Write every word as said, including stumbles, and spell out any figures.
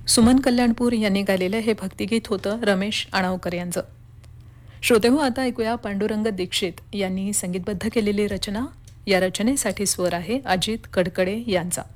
सुमन कल्याणपूर यांनी गायलेलं हे भक्तिगीत होतं रमेश आणावकर यांचं. श्रोतेहो, आता ऐकूया पांडुरंग दीक्षित यांनी संगीतबद्ध केलेली रचना. या रचनेसाठी स्वर आहे अजित कडकडे यांचा.